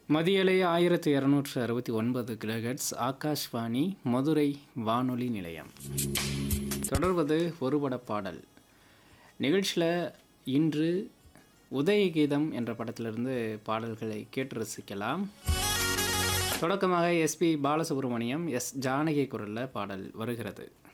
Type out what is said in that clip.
மதியலை 1269 kilohertz Akashvani Madurai வானொலி நிலையம். தொடர்வது ஒருபட பாடல் நிகழ்ச்சியில் இன்று உதயகீதம் என்ற படத்திலிருந்து பாடல்களை கேட்டு ரசிக்கலாம். தொடக்கமாக எஸ்பி பாலசுப்ரமணியம், எஸ் ஜானகி குரலில் பாடல் வருகிறது.